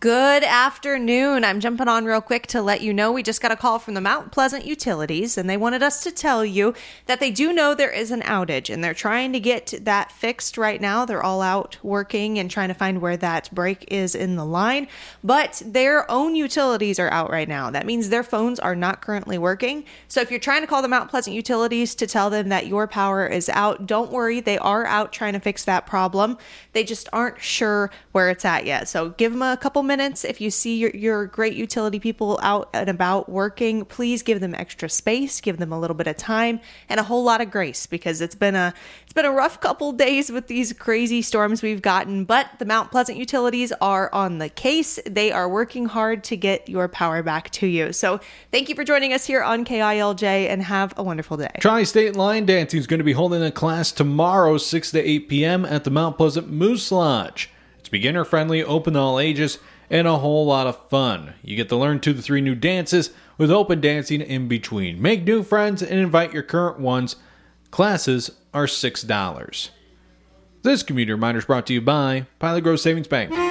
Good afternoon. I'm jumping on real quick to let you know we just got a call from the Mount Pleasant Utilities, and they wanted us to tell you that they do know there is an outage, and they're trying to get that fixed right now. They're all out working and trying to find where that break is in the line, but their own utilities are out right now. That means their phones are not currently working. So if you're trying to call the Mount Pleasant Utilities to tell them that your power is out, don't worry. They are out trying to fix that problem. They just aren't sure where it's at yet. So give them a couple minutes. If you see your great utility people out and about working, please give them extra space, give them a little bit of time and a whole lot of grace, because it's been a rough couple days with these crazy storms we've gotten. But the Mount Pleasant Utilities are on the case. They are working hard to get your power back to you. So thank you for joining us here on KILJ, and have a wonderful day. Tri-State Line Dancing is going to be holding a class tomorrow, 6 to 8 p.m. at the Mount Pleasant Moose Lodge. It's beginner-friendly, open to all ages, and a whole lot of fun. You get to learn 2 to 3 new dances with open dancing in between. Make new friends and invite your current ones. Classes are $6. This community reminder is brought to you by Pilot Grove Savings Bank.